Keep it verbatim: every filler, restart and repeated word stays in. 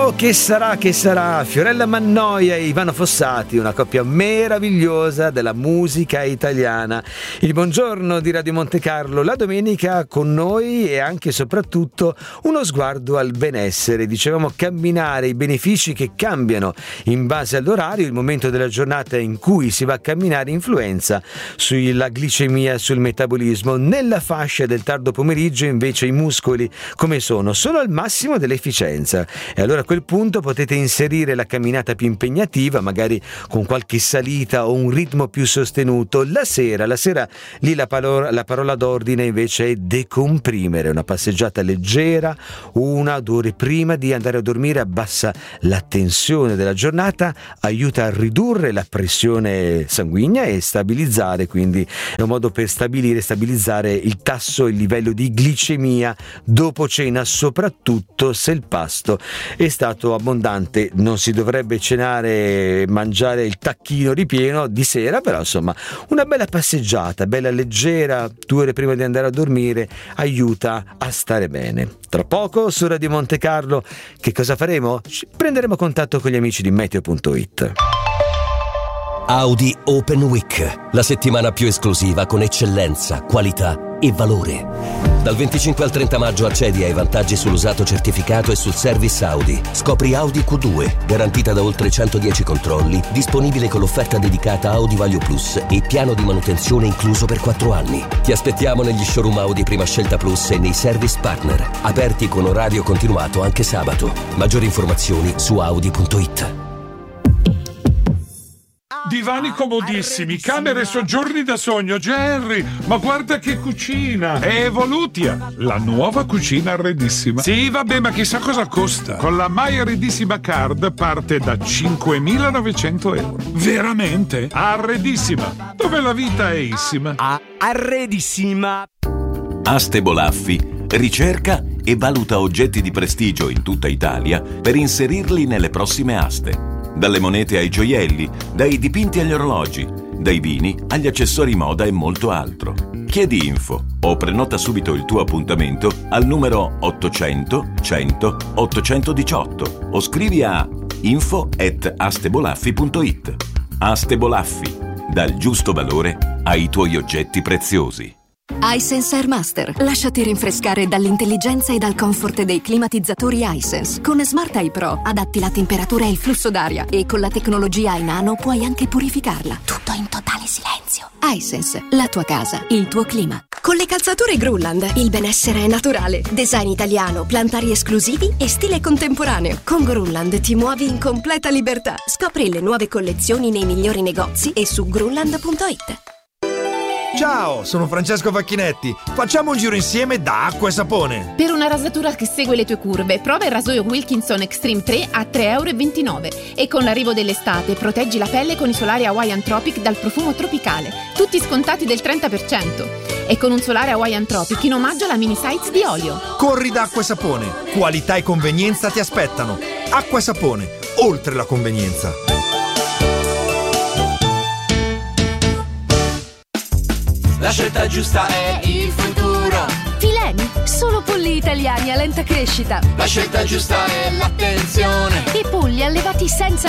Oh, che sarà, che sarà? Fiorella Mannoia e Ivano Fossati, una coppia meravigliosa della musica italiana. Il buongiorno di Radio Monte Carlo, la domenica con noi e anche e soprattutto uno sguardo al benessere. Dicevamo camminare, i benefici che cambiano in base all'orario, il momento della giornata in cui si va a camminare influenza sulla glicemia, sul metabolismo. Nella fascia del tardo pomeriggio invece i muscoli come sono? Sono al massimo dell'efficienza. E allora a quel punto potete inserire la camminata più impegnativa, magari con qualche salita o un ritmo più sostenuto. La sera, la sera lì la parola, la parola d'ordine invece è decomprimere, una passeggiata leggera, una o due ore prima di andare a dormire, abbassa la tensione della giornata, aiuta a ridurre la pressione sanguigna e stabilizzare, quindi è un modo per stabilire, stabilizzare il tasso, il livello di glicemia dopo cena, soprattutto se il pasto è stato abbondante. Non si dovrebbe cenare e mangiare il tacchino ripieno di sera, però insomma una bella passeggiata, bella leggera, due ore prima di andare a dormire aiuta a stare bene. Tra poco su Radio Monte Carlo che cosa faremo? Prenderemo contatto con gli amici di meteo punto it. Audi Open Week, la settimana più esclusiva con eccellenza, qualità e valore. Dal venticinque al trenta maggio accedi ai vantaggi sull'usato certificato e sul service Audi. Scopri Audi Q due, garantita da oltre centodieci controlli, disponibile con l'offerta dedicata Audi Value Plus e piano di manutenzione incluso per quattro anni. Ti aspettiamo negli showroom Audi Prima Scelta Plus e nei service partner, aperti con orario continuato anche sabato. Maggiori informazioni su audi punto it. Divani comodissimi, camere e soggiorni da sogno. Jerry, ma guarda che cucina! È Evolutia, la nuova cucina arredissima. Sì, vabbè, ma chissà cosa costa. Con la My Arredissima Card parte da cinquemilanovecento euro. Veramente? Arredissima, dove la vita è issima. Ah, arredissima. Aste Bolaffi ricerca e valuta oggetti di prestigio in tutta Italia per inserirli nelle prossime aste. Dalle monete ai gioielli, dai dipinti agli orologi, dai vini agli accessori moda e molto altro. Chiedi info o prenota subito il tuo appuntamento al numero ottocento cento ottocentodiciotto o scrivi a info at astebolaffi punto it. Aste Bolaffi, dal giusto valore ai tuoi oggetti preziosi. iSense Air Master. Lasciati rinfrescare dall'intelligenza e dal comfort dei climatizzatori iSense. Con Smart Eye Pro adatti la temperatura e il flusso d'aria e con la tecnologia iNano puoi anche purificarla. Tutto in totale silenzio. iSense, la tua casa, il tuo clima. Con le calzature Grunland, il benessere è naturale. Design italiano, plantari esclusivi e stile contemporaneo. Con Grunland ti muovi in completa libertà. Scopri le nuove collezioni nei migliori negozi e su grunland punto it. Ciao, sono Francesco Facchinetti. Facciamo un giro insieme da Acqua e Sapone. Per una rasatura che segue le tue curve, prova il rasoio Wilkinson Extreme tre a tre virgola ventinove euro. E con l'arrivo dell'estate, proteggi la pelle con i solari Hawaiian Tropic dal profumo tropicale. Tutti scontati del trenta per cento. E con un solare Hawaiian Tropic in omaggio alla mini sites di olio. Corri da Acqua e Sapone. Qualità e convenienza ti aspettano. Acqua e Sapone, oltre la convenienza. La scelta giusta è il futuro. Fileni, solo polli italiani a lenta crescita. La scelta giusta è l'attenzione. I polli allevati senza